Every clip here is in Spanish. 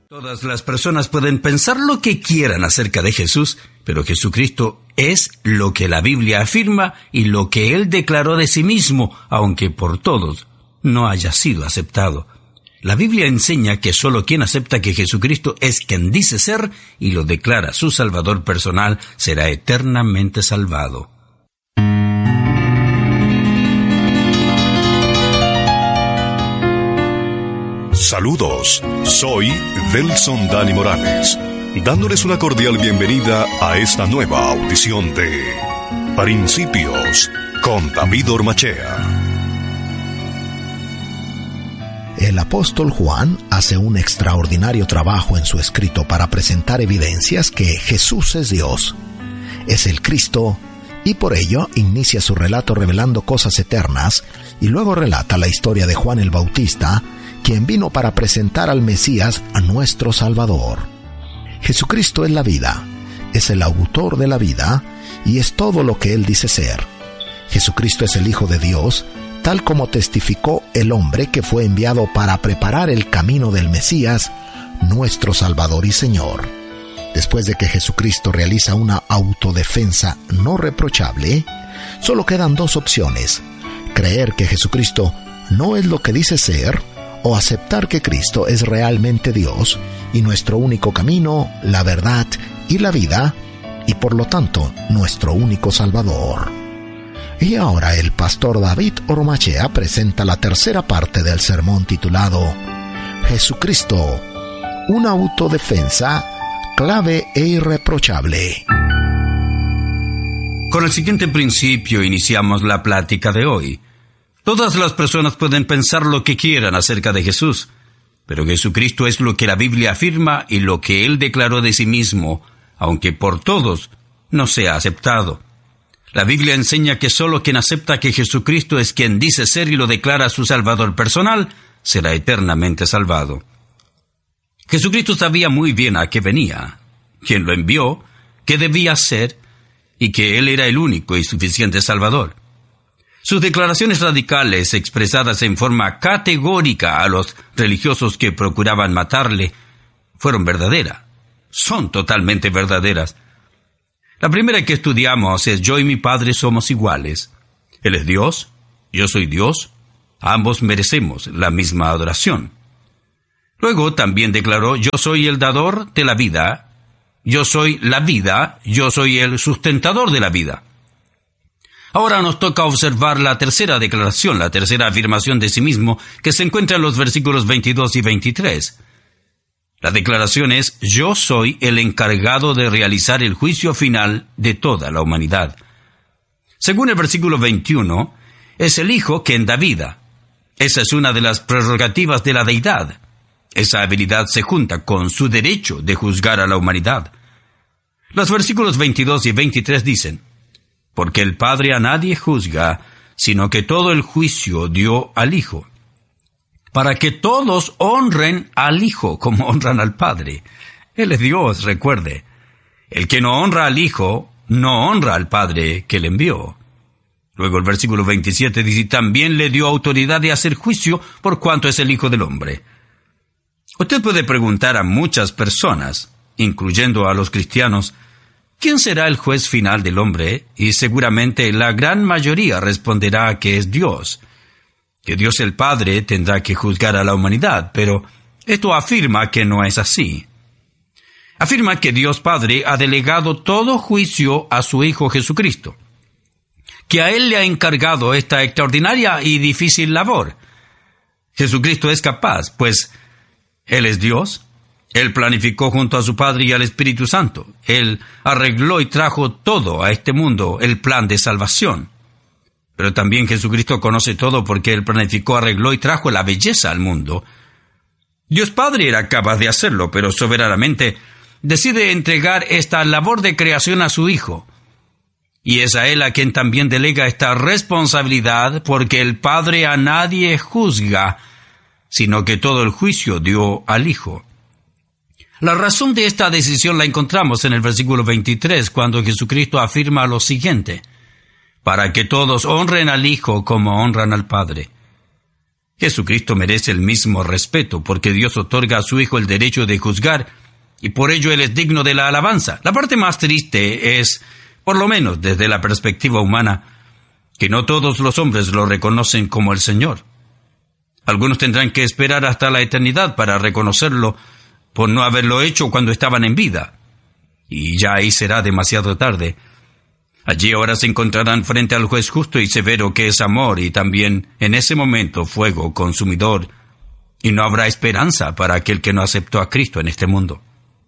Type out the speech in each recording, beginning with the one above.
Todas las personas pueden pensar lo que quieran acerca de Jesús, pero Jesucristo es lo que la Biblia afirma y lo que Él declaró de sí mismo, aunque por todos no haya sido aceptado. La Biblia enseña que solo quien acepta que Jesucristo es quien dice ser y lo declara su Salvador personal será eternamente salvado. Saludos, soy Delson Dani Morales, dándoles una cordial bienvenida a esta nueva audición de Principios con David Ormachea. El apóstol Juan hace un extraordinario trabajo en su escrito para presentar evidencias que Jesús es Dios, es el Cristo, y por ello inicia su relato revelando cosas eternas, y luego relata la historia de Juan el Bautista, quien vino para presentar al Mesías, a nuestro Salvador. Jesucristo es la vida, es el autor de la vida, y es todo lo que Él dice ser. Jesucristo es el Hijo de Dios, tal como testificó el hombre que fue enviado para preparar el camino del Mesías, nuestro Salvador y Señor. Después de que Jesucristo realiza una autodefensa no reprochable, solo quedan dos opciones: creer que Jesucristo no es lo que dice ser, o aceptar que Cristo es realmente Dios y nuestro único camino, la verdad y la vida, y por lo tanto nuestro único Salvador. Y ahora el pastor David Ormachea presenta la tercera parte del sermón titulado Jesucristo, una autodefensa clave e irreprochable. Con el siguiente principio iniciamos la plática de hoy. Todas las personas pueden pensar lo que quieran acerca de Jesús, pero Jesucristo es lo que la Biblia afirma y lo que Él declaró de sí mismo, aunque por todos no sea aceptado. La Biblia enseña que solo quien acepta que Jesucristo es quien dice ser y lo declara su Salvador personal, será eternamente salvado. Jesucristo sabía muy bien a qué venía, quién lo envió, qué debía ser, y que Él era el único y suficiente Salvador. Sus declaraciones radicales, expresadas en forma categórica a los religiosos que procuraban matarle, fueron verdaderas, son totalmente verdaderas. La primera que estudiamos es: yo y mi Padre somos iguales. Él es Dios, yo soy Dios, ambos merecemos la misma adoración. Luego también declaró: yo soy el dador de la vida, yo soy la vida, yo soy el sustentador de la vida. Ahora nos toca observar la tercera declaración, la tercera afirmación de sí mismo, que se encuentra en los versículos 22 y 23. La declaración es: yo soy el encargado de realizar el juicio final de toda la humanidad. Según el versículo 21, es el Hijo quien da vida. Esa es una de las prerrogativas de la deidad. Esa habilidad se junta con su derecho de juzgar a la humanidad. Los versículos 22 y 23 dicen: porque el Padre a nadie juzga, sino que todo el juicio dio al Hijo, para que todos honren al Hijo como honran al Padre. Él es Dios, recuerde. El que no honra al Hijo, no honra al Padre que le envió. Luego el versículo 27 dice: también le dio autoridad de hacer juicio por cuanto es el Hijo del Hombre. Usted puede preguntar a muchas personas, incluyendo a los cristianos, ¿quién será el juez final del hombre? Y seguramente la gran mayoría responderá que es Dios. Que Dios el Padre tendrá que juzgar a la humanidad, pero esto afirma que no es así. Afirma que Dios Padre ha delegado todo juicio a su Hijo Jesucristo, que a Él le ha encargado esta extraordinaria y difícil labor. Jesucristo es capaz, pues Él es Dios. Él planificó junto a su Padre y al Espíritu Santo. Él arregló y trajo todo a este mundo, el plan de salvación. Pero también Jesucristo conoce todo porque Él planificó, arregló y trajo la belleza al mundo. Dios Padre era capaz de hacerlo, pero soberanamente decide entregar esta labor de creación a su Hijo. Y es a Él a quien también delega esta responsabilidad, porque el Padre a nadie juzga, sino que todo el juicio dio al Hijo. La razón de esta decisión la encontramos en el versículo 23, cuando Jesucristo afirma lo siguiente: para que todos honren al Hijo como honran al Padre. Jesucristo merece el mismo respeto porque Dios otorga a su Hijo el derecho de juzgar y por ello Él es digno de la alabanza. La parte más triste es, por lo menos desde la perspectiva humana, que no todos los hombres lo reconocen como el Señor. Algunos tendrán que esperar hasta la eternidad para reconocerlo por no haberlo hecho cuando estaban en vida. Y ya ahí será demasiado tarde. Allí ahora se encontrarán frente al juez justo y severo que es amor y también en ese momento fuego consumidor, y no habrá esperanza para aquel que no aceptó a Cristo en este mundo.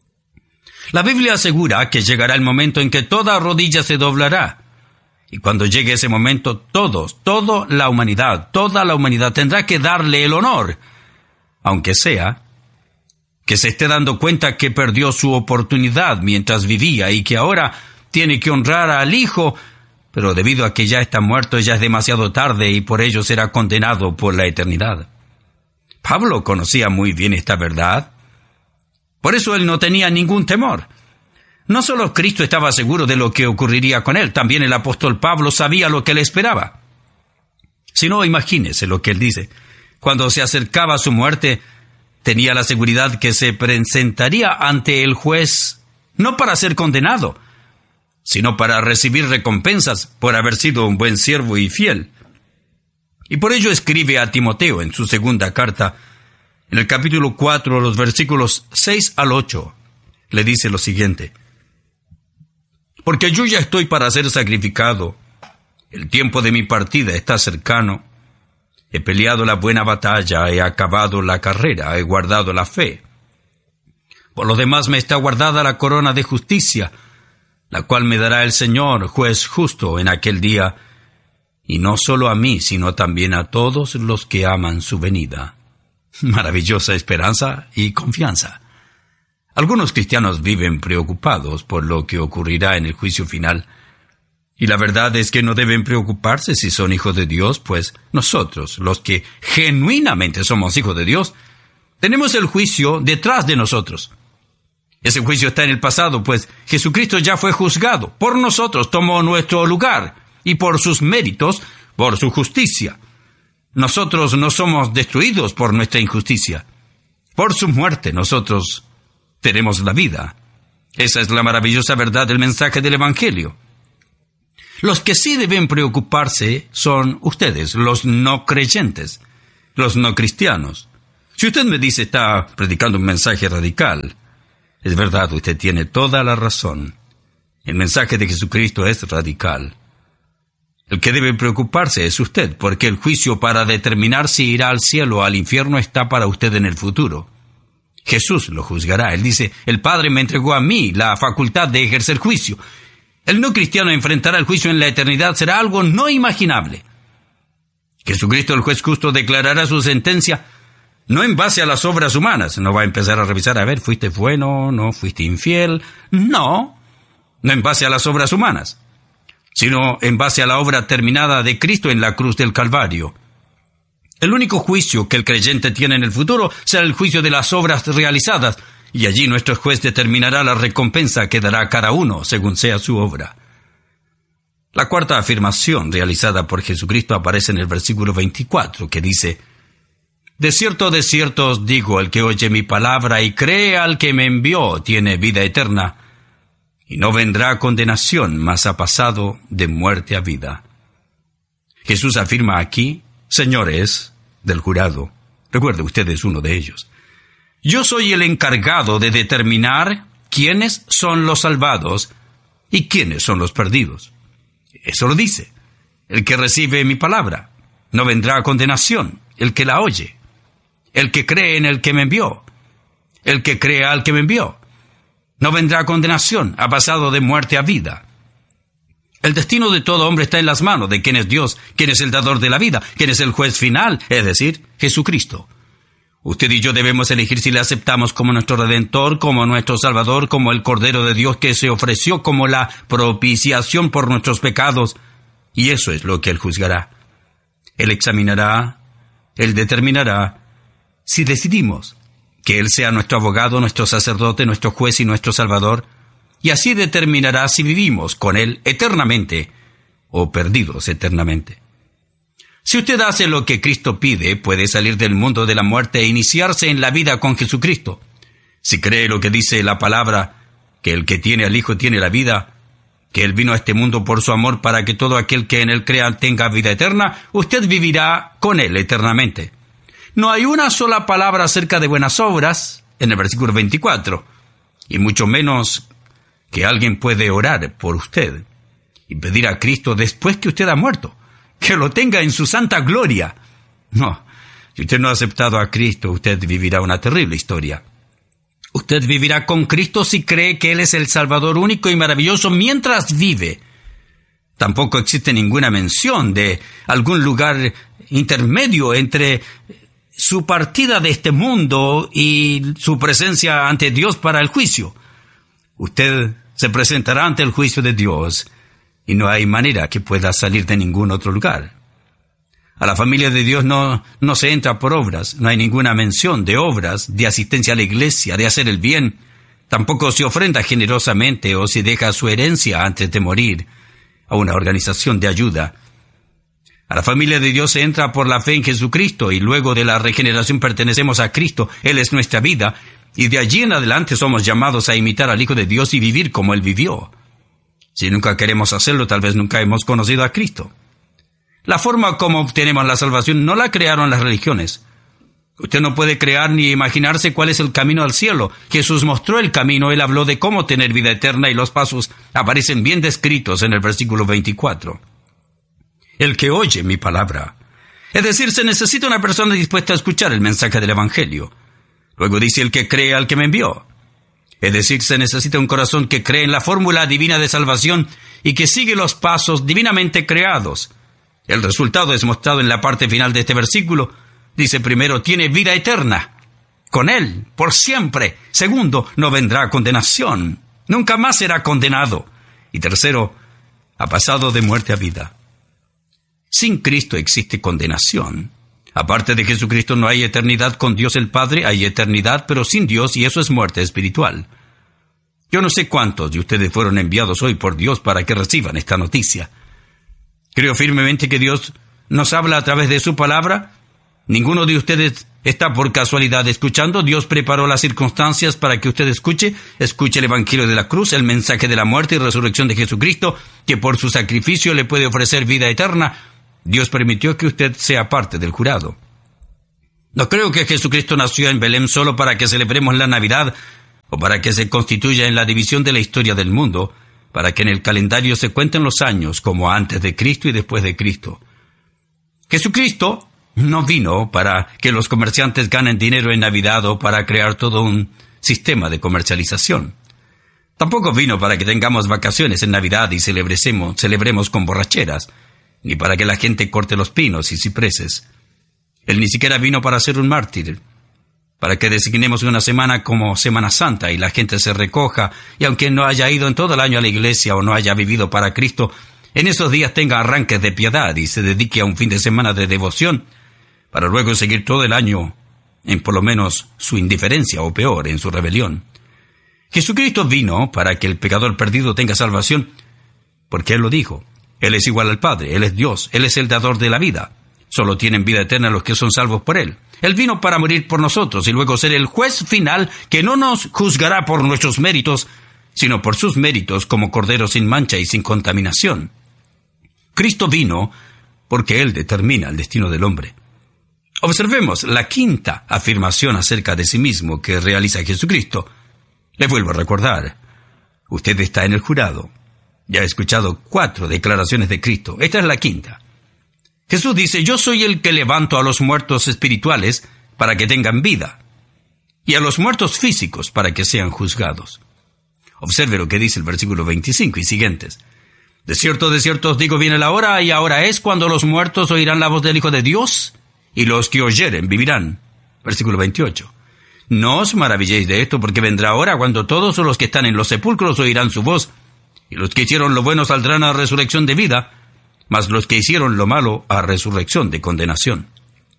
La Biblia asegura que llegará el momento en que toda rodilla se doblará. Y cuando llegue ese momento, toda la humanidad tendrá que darle el honor, aunque sea que se esté dando cuenta que perdió su oportunidad mientras vivía y que ahora tiene que honrar al Hijo, pero debido a que ya está muerto ya es demasiado tarde y por ello será condenado por la eternidad. Pablo conocía muy bien esta verdad. Por eso él no tenía ningún temor. No solo Cristo estaba seguro de lo que ocurriría con él, también el apóstol Pablo sabía lo que le esperaba. Si no, imagínese lo que él dice. Cuando se acercaba a su muerte, tenía la seguridad que se presentaría ante el juez, no para ser condenado, sino para recibir recompensas por haber sido un buen siervo y fiel. Y por ello escribe a Timoteo en su segunda carta, en el capítulo 4, los versículos 6 al 8, le dice lo siguiente: porque yo ya estoy para ser sacrificado, el tiempo de mi partida está cercano, he peleado la buena batalla, he acabado la carrera, he guardado la fe. Por lo demás me está guardada la corona de justicia, la cual me dará el Señor, juez justo, en aquel día, y no solo a mí, sino también a todos los que aman su venida. Maravillosa esperanza y confianza. Algunos cristianos viven preocupados por lo que ocurrirá en el juicio final. Y la verdad es que no deben preocuparse si son hijos de Dios, pues nosotros, los que genuinamente somos hijos de Dios, tenemos el juicio detrás de nosotros. Ese juicio está en el pasado, pues Jesucristo ya fue juzgado. Por nosotros tomó nuestro lugar, y por sus méritos, por su justicia. Nosotros no somos destruidos por nuestra injusticia. Por su muerte nosotros tenemos la vida. Esa es la maravillosa verdad del mensaje del Evangelio. Los que sí deben preocuparse son ustedes, los no creyentes, los no cristianos. Si usted me dice está predicando un mensaje radical, es verdad, usted tiene toda la razón. El mensaje de Jesucristo es radical. El que debe preocuparse es usted, porque el juicio para determinar si irá al cielo o al infierno está para usted en el futuro. Jesús lo juzgará. Él dice, el Padre me entregó a mí la facultad de ejercer juicio. El no cristiano enfrentará el juicio en la eternidad, será algo no imaginable. Jesucristo, el juez justo, declarará su sentencia no en base a las obras humanas. No va a empezar a revisar, a ver, ¿fuiste bueno? ¿No fuiste infiel? No en base a las obras humanas, sino en base a la obra terminada de Cristo en la cruz del Calvario. El único juicio que el creyente tiene en el futuro será el juicio de las obras realizadas, y allí nuestro juez determinará la recompensa que dará a cada uno según sea su obra. La cuarta afirmación realizada por Jesucristo aparece en el versículo 24, que dice: de cierto os digo, el que oye mi palabra y cree al que me envió tiene vida eterna, y no vendrá a condenación, mas ha pasado de muerte a vida. Jesús afirma aquí: señores del jurado, recuerde, usted es uno de ellos, yo soy el encargado de determinar quiénes son los salvados y quiénes son los perdidos. Eso lo dice. El que recibe mi palabra no vendrá a condenación, el que la oye. El que cree en el que me envió, el que cree al que me envió, no vendrá a condenación, ha pasado de muerte a vida. El destino de todo hombre está en las manos de quien es Dios, quien es el dador de la vida, quien es el juez final, es decir, Jesucristo. Usted y yo debemos elegir si le aceptamos como nuestro Redentor, como nuestro Salvador, como el Cordero de Dios que se ofreció como la propiciación por nuestros pecados. Y eso es lo que Él juzgará. Él examinará, Él determinará si decidimos que Él sea nuestro abogado, nuestro sacerdote, nuestro juez y nuestro Salvador, y así determinará si vivimos con Él eternamente o perdidos eternamente. Si usted hace lo que Cristo pide, puede salir del mundo de la muerte e iniciarse en la vida con Jesucristo. Si cree lo que dice la palabra, que el que tiene al Hijo tiene la vida, que Él vino a este mundo por su amor para que todo aquel que en Él crea tenga vida eterna, usted vivirá con Él eternamente. No hay una sola palabra acerca de buenas obras en el versículo 24, y mucho menos que alguien puede orar por usted y pedir a Cristo después que usted ha muerto, que lo tenga en su santa gloria. No, si usted no ha aceptado a Cristo, usted vivirá una terrible historia. Usted vivirá con Cristo si cree que Él es el Salvador único y maravilloso mientras vive. Tampoco existe ninguna mención de algún lugar intermedio entre su partida de este mundo y su presencia ante Dios para el juicio. Usted se presentará ante el juicio de Dios y no hay manera que pueda salir de ningún otro lugar. A la familia de Dios no se entra por obras, no hay ninguna mención de obras, de asistencia a la iglesia, de hacer el bien. Tampoco se ofrenda generosamente o se deja su herencia antes de morir a una organización de ayuda. A la familia de Dios se entra por la fe en Jesucristo y luego de la regeneración pertenecemos a Cristo. Él es nuestra vida y de allí en adelante somos llamados a imitar al Hijo de Dios y vivir como Él vivió. Si nunca queremos hacerlo, tal vez nunca hemos conocido a Cristo. La forma como obtenemos la salvación no la crearon las religiones. Usted no puede crear ni imaginarse cuál es el camino al cielo. Jesús mostró el camino, Él habló de cómo tener vida eterna y los pasos aparecen bien descritos en el versículo 24. El que oye mi palabra. Es decir, se necesita una persona dispuesta a escuchar el mensaje del Evangelio. Luego dice el que cree al que me envió. Es decir, se necesita un corazón que cree en la fórmula divina de salvación y que sigue los pasos divinamente creados. El resultado es mostrado en la parte final de este versículo. Dice primero, tiene vida eterna con Él, por siempre. Segundo, no vendrá condenación. Nunca más será condenado. Y tercero, ha pasado de muerte a vida. Sin Cristo existe condenación. Aparte de Jesucristo no hay eternidad con Dios el Padre, hay eternidad, pero sin Dios, y eso es muerte espiritual. Yo no sé cuántos de ustedes fueron enviados hoy por Dios para que reciban esta noticia. Creo firmemente que Dios nos habla a través de su palabra. Ninguno de ustedes está por casualidad escuchando. Dios preparó las circunstancias para que usted escuche el Evangelio de la cruz, el mensaje de la muerte y resurrección de Jesucristo, que por su sacrificio le puede ofrecer vida eterna. Dios permitió que usted sea parte del jurado. No creo que Jesucristo nació en Belén solo para que celebremos la Navidad o para que se constituya en la división de la historia del mundo, para que en el calendario se cuenten los años como antes de Cristo y después de Cristo. Jesucristo no vino para que los comerciantes ganen dinero en Navidad o para crear todo un sistema de comercialización. Tampoco vino para que tengamos vacaciones en Navidad y celebremos con borracheras, ni para que la gente corte los pinos y cipreses. Él ni siquiera vino para ser un mártir, para que designemos una semana como Semana Santa y la gente se recoja, y aunque no haya ido en todo el año a la iglesia o no haya vivido para Cristo, en esos días tenga arranques de piedad y se dedique a un fin de semana de devoción, para luego seguir todo el año en por lo menos su indiferencia o peor, en su rebelión. Jesucristo vino para que el pecador perdido tenga salvación, porque Él lo dijo. Él es igual al Padre, Él es Dios, Él es el dador de la vida. Solo tienen vida eterna los que son salvos por Él. Él vino para morir por nosotros y luego ser el juez final que no nos juzgará por nuestros méritos, sino por sus méritos como cordero sin mancha y sin contaminación. Cristo vino porque Él determina el destino del hombre. Observemos la quinta afirmación acerca de sí mismo que realiza Jesucristo. Le vuelvo a recordar, usted está en el jurado. Ya he escuchado 4 declaraciones de Cristo. Esta es la quinta. Jesús dice, yo soy el que levanto a los muertos espirituales para que tengan vida, y a los muertos físicos para que sean juzgados. Observe lo que dice el versículo 25 y siguientes. De cierto os digo, viene la hora, y ahora es cuando los muertos oirán la voz del Hijo de Dios, y los que oyeren vivirán. Versículo 28. No os maravilléis de esto, porque vendrá hora cuando todos los que están en los sepulcros oirán su voz, y los que hicieron lo bueno saldrán a resurrección de vida, mas los que hicieron lo malo a resurrección de condenación.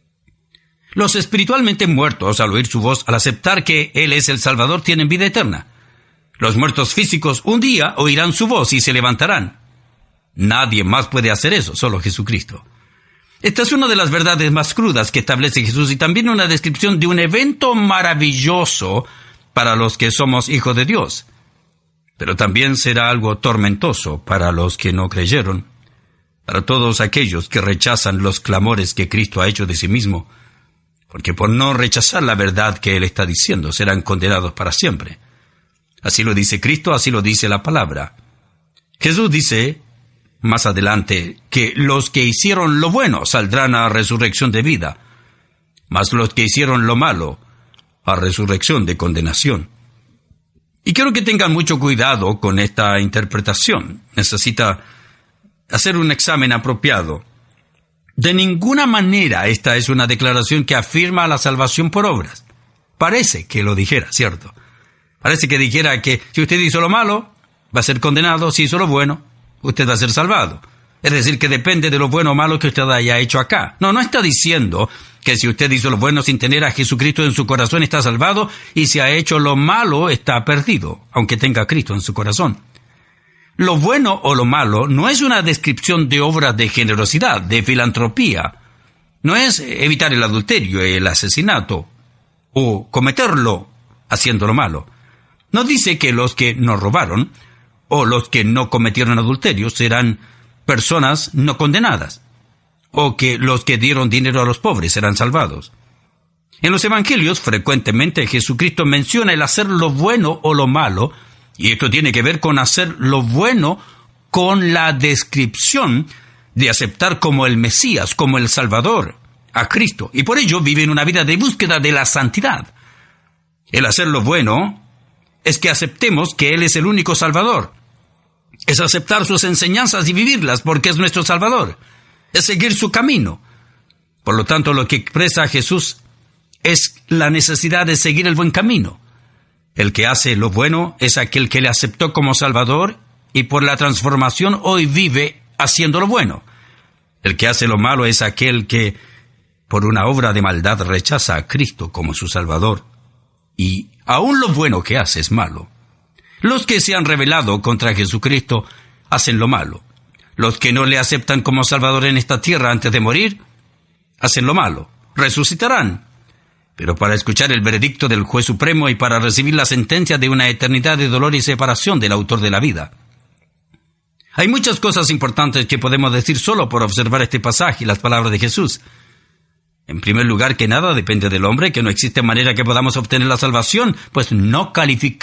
Los espiritualmente muertos, al oír su voz, al aceptar que Él es el Salvador, tienen vida eterna. Los muertos físicos un día oirán su voz y se levantarán. Nadie más puede hacer eso, solo Jesucristo. Esta es una de las verdades más crudas que establece Jesús y también una descripción de un evento maravilloso para los que somos hijos de Dios. Pero también será algo tormentoso para los que no creyeron, para todos aquellos que rechazan los clamores que Cristo ha hecho de sí mismo, porque por no rechazar la verdad que Él está diciendo, serán condenados para siempre. Así lo dice Cristo, así lo dice la palabra. Jesús dice más adelante que los que hicieron lo bueno saldrán a resurrección de vida, mas los que hicieron lo malo a resurrección de condenación. Y quiero que tengan mucho cuidado con esta interpretación. Necesita hacer un examen apropiado. De ninguna manera esta es una declaración que afirma la salvación por obras. Parece que lo dijera, ¿cierto? Parece que dijera que si usted hizo lo malo, va a ser condenado. Si hizo lo bueno, usted va a ser salvado. Es decir, que depende de lo bueno o malo que usted haya hecho acá. No está diciendo que si usted hizo lo bueno sin tener a Jesucristo en su corazón está salvado, y si ha hecho lo malo está perdido, aunque tenga a Cristo en su corazón. Lo bueno o lo malo no es una descripción de obras de generosidad, de filantropía. No es evitar el adulterio, el asesinato, o cometerlo haciendo lo malo. No dice que los que no robaron o los que no cometieron adulterio serán personas no condenadas, o que los que dieron dinero a los pobres serán salvados. En los evangelios, frecuentemente Jesucristo menciona el hacer lo bueno o lo malo, y esto tiene que ver con hacer lo bueno con la descripción de aceptar como el Mesías, como el Salvador, a Cristo, y por ello viven una vida de búsqueda de la santidad. El hacer lo bueno es que aceptemos que Él es el único Salvador. Es aceptar sus enseñanzas y vivirlas porque es nuestro Salvador. Es seguir su camino. Por lo tanto, lo que expresa Jesús es la necesidad de seguir el buen camino. El que hace lo bueno es aquel que le aceptó como Salvador y por la transformación hoy vive haciendo lo bueno. El que hace lo malo es aquel que, por una obra de maldad, rechaza a Cristo como su Salvador. Y aún lo bueno que hace es malo. Los que se han rebelado contra Jesucristo hacen lo malo. Los que no le aceptan como Salvador en esta tierra antes de morir, hacen lo malo. Resucitarán. Pero para escuchar el veredicto del juez supremo y para recibir la sentencia de una eternidad de dolor y separación del autor de la vida. Hay muchas cosas importantes que podemos decir solo por observar este pasaje y las palabras de Jesús. En primer lugar, que nada depende del hombre, que no existe manera que podamos obtener la salvación, pues no calificamos